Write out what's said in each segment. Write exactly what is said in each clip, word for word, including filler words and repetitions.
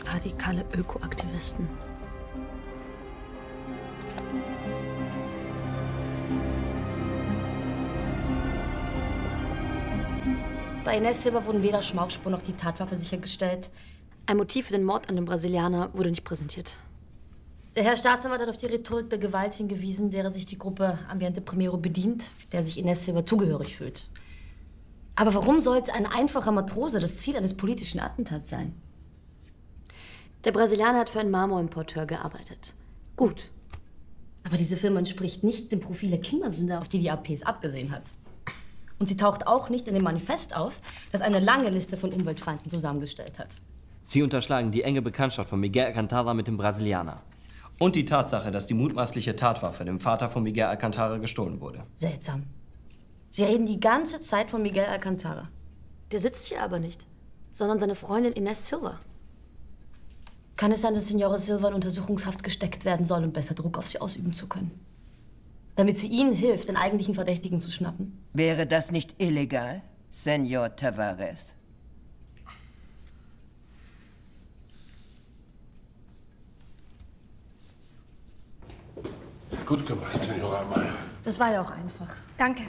Radikale Ökoaktivisten. Bei Inés Silva wurden weder Schmausspur noch die Tatwaffe sichergestellt. Ein Motiv für den Mord an dem Brasilianer wurde nicht präsentiert. Der Herr Staatsanwalt hat auf die Rhetorik der Gewalt hingewiesen, derer sich die Gruppe Ambiente Primero bedient, der sich Inés Silva zugehörig fühlt. Aber warum sollte ein einfacher Matrose das Ziel eines politischen Attentats sein? Der Brasilianer hat für einen Marmorimporteur gearbeitet. Gut. Aber diese Firma entspricht nicht dem Profil der Klimasünder, auf die die A P es abgesehen hat. Und sie taucht auch nicht in dem Manifest auf, das eine lange Liste von Umweltfeinden zusammengestellt hat. Sie unterschlagen die enge Bekanntschaft von Miguel Alcantara mit dem Brasilianer. Und die Tatsache, dass die mutmaßliche Tatwaffe dem Vater von Miguel Alcantara gestohlen wurde. Seltsam. Sie reden die ganze Zeit von Miguel Alcantara. Der sitzt hier aber nicht, sondern seine Freundin Inés Silva. Kann es sein, dass Signora Silva in Untersuchungshaft gesteckt werden soll, um besser Druck auf sie ausüben zu können? Damit sie ihnen hilft, den eigentlichen Verdächtigen zu schnappen? Wäre das nicht illegal, Senor Tavares? Gut gemacht, Senora Amaya. Das war ja auch einfach. Danke.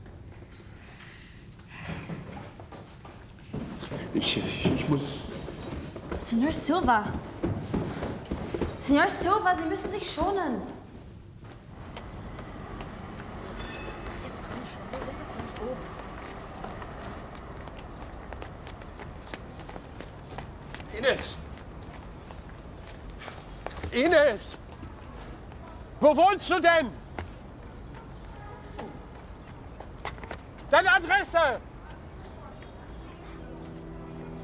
Ich, ich, ich muss... Senor Silva! Senor Silva, Sie müssen sich schonen! Jetzt komm schon, wir sind Inés! Inés! Wo wohnst du denn? Deine Adresse!